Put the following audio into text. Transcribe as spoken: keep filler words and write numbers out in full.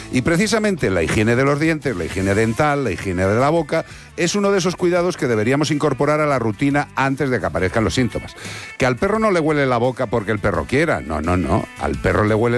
Y precisamente la higiene de los dientes, la higiene dental, la higiene de la boca, es uno de esos cuidados que deberíamos incorporar a la rutina antes de que aparezcan los síntomas. Que al perro no le huele la boca porque el perro quiera, no, no, no, al perro le huele